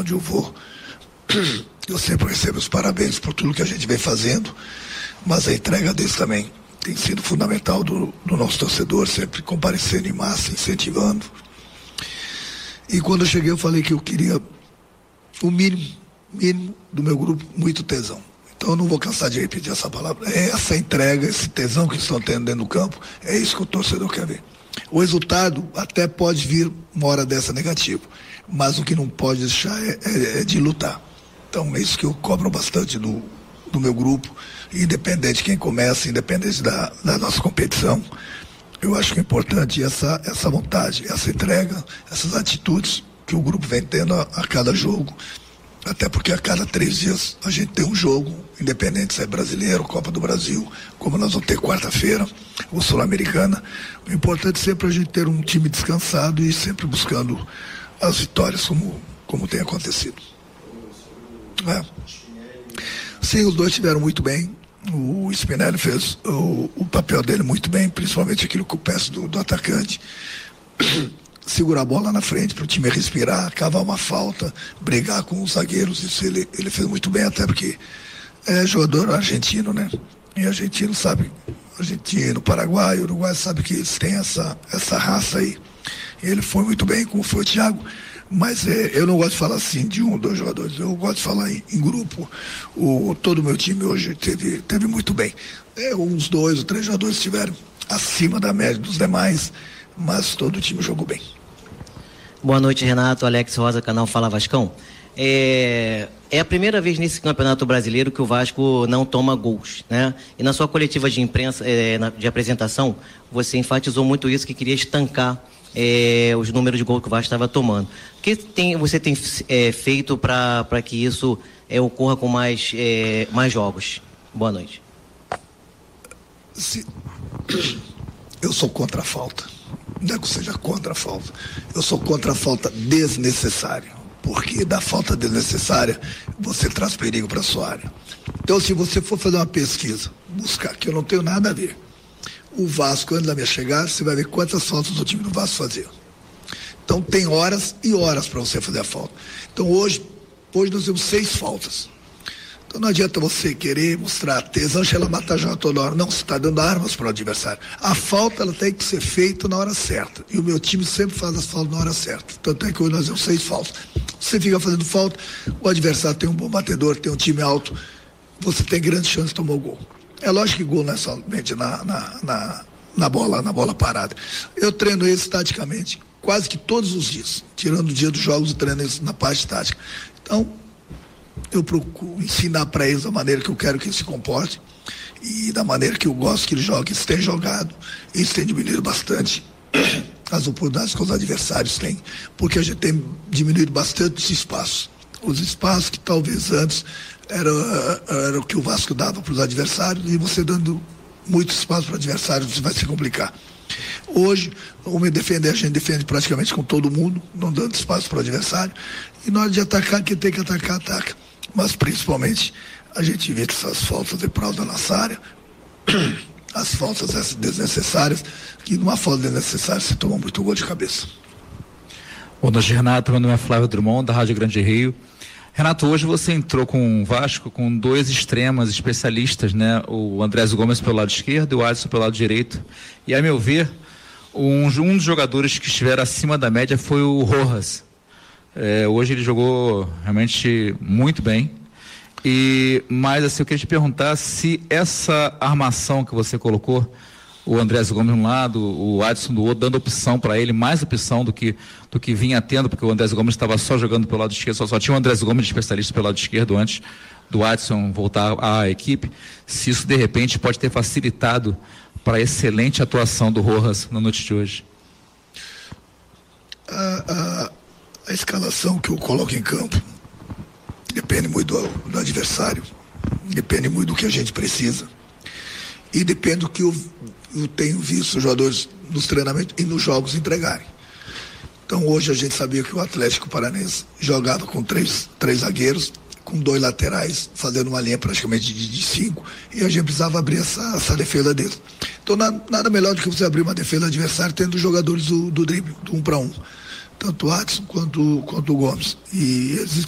onde eu vou, eu sempre recebo os parabéns por tudo que a gente vem fazendo, mas a entrega deles também tem sido fundamental do nosso torcedor, sempre comparecendo em massa, incentivando. E quando eu cheguei eu falei que eu queria o mínimo do meu grupo, muito tesão. Então eu não vou cansar de repetir essa palavra. É essa entrega, esse tesão que estão tendo dentro do campo, é isso que o torcedor quer ver. O resultado até pode vir uma hora dessa negativo, mas o que não pode deixar é de lutar. Então é isso que eu cobro bastante do meu grupo, independente de quem começa, independente da nossa competição. Eu acho que é importante essa vontade, essa entrega, essas atitudes que o grupo vem tendo a cada jogo. Até porque a cada 3 dias a gente tem um jogo, independente se é brasileiro, Copa do Brasil, como nós vamos ter quarta-feira, ou Sul-Americana. O importante é sempre a gente ter um time descansado e sempre buscando as vitórias como tem acontecido. Sim, os dois estiveram muito bem. O Spinelli fez o papel dele muito bem, principalmente aquilo que eu peço do atacante. Segurar a bola na frente para o time respirar, cavar uma falta, brigar com os zagueiros, isso ele fez muito bem, até porque é jogador argentino, né? E argentino sabe, argentino, Paraguai, Uruguai, sabe que eles têm essa raça aí. E ele foi muito bem, como foi o Thiago, mas eu não gosto de falar assim de 1 ou 2 jogadores, eu gosto de falar em grupo. Todo o meu time hoje teve muito bem. Uns 2 ou 3 jogadores estiveram acima da média dos demais, mas todo o time jogou bem. Boa noite, Renato. Alex Rosa, canal Fala Vascão. É a primeira vez nesse Campeonato Brasileiro que o Vasco não toma gols, né? E na sua coletiva de imprensa, de apresentação, você enfatizou muito isso, que queria estancar os números de gols que o Vasco estava tomando. O que você tem feito para que isso ocorra com mais jogos? Boa noite. Eu sou contra a falta. Não é que eu seja contra a falta. Eu sou contra a falta desnecessária. Porque da falta desnecessária, você traz perigo para a sua área. Então, se você for fazer uma pesquisa, buscar, que eu não tenho nada a ver, o Vasco, antes da minha chegada, você vai ver quantas faltas o time do Vasco fazia. Então, tem horas e horas para você fazer a falta. Então, hoje nós temos 6 faltas. Então não adianta você querer mostrar tesão, ela mata já toda hora. Não, você está dando armas para o adversário. A falta ela tem que ser feita na hora certa. E o meu time sempre faz as faltas na hora certa. Tanto é que hoje nós temos 6 faltas. Você fica fazendo falta, o adversário tem um bom batedor, tem um time alto, você tem grande chance de tomar o gol. É lógico que gol não é somente na bola parada. Eu treino eles taticamente, quase que todos os dias. Tirando o dia dos jogos, eu treino eles na parte tática. Então, eu procuro ensinar para eles a maneira que eu quero que eles se comportem e da maneira que eu gosto que eles joguem. Eles têm jogado, eles têm diminuído bastante as oportunidades que os adversários têm, porque a gente tem diminuído bastante os espaços. Os espaços que talvez antes era o que o Vasco dava para os adversários, e você dando muito espaço para o adversário, você vai se complicar. Hoje, vamos defender, a gente defende praticamente com todo mundo, não dando espaço para o adversário, e na hora de atacar, quem tem que atacar, ataca. Mas principalmente a gente evita essas faltas de prol da nossa área, as faltas essas desnecessárias, que numa falta desnecessária você toma muito gol de cabeça. Boa noite, Renato. Meu nome é Flávio Drummond, da Rádio Grande Rio. Renato, hoje você entrou com o Vasco com 2 extremas especialistas, né? O Andrés Gomes pelo lado esquerdo e o Alisson pelo lado direito. E, a meu ver, um dos jogadores que estiveram acima da média foi o Rojas. Hoje ele jogou realmente muito bem. Mas assim, eu queria te perguntar se essa armação que você colocou, o Andrés Gomes de um lado, o Adson do outro, dando opção para ele, mais opção do que vinha tendo, porque o Andrés Gomes estava só jogando pelo lado esquerdo, só tinha o Andrés Gomes de especialista pelo lado esquerdo antes do Adson voltar à equipe, se isso de repente pode ter facilitado para a excelente atuação do Rojas na noite de hoje. A escalação que eu coloco em campo depende muito do adversário, depende muito do que a gente precisa e depende do que eu tenho visto os jogadores nos treinamentos e nos jogos entregarem. Então hoje a gente sabia que o Atlético Paranaense jogava com três zagueiros, com 2 laterais, fazendo uma linha praticamente de 5, e a gente precisava abrir essa defesa deles. Então nada melhor do que você abrir uma defesa do adversário tendo os jogadores do drible, do 1 para 1. Tanto o Adson quanto o Gomes. E eles